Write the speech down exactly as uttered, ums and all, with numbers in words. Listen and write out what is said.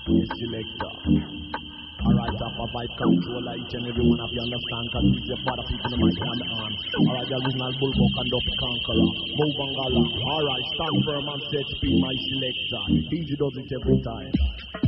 Yes, selector. Alright, up a vibe controller, each and every one of you understand, cause it's your father people in my hand on. Alright, the original Bulldog and Up Conqueror, move and gala. Alright, stand firm and set speed, my selector. Easy does it every time.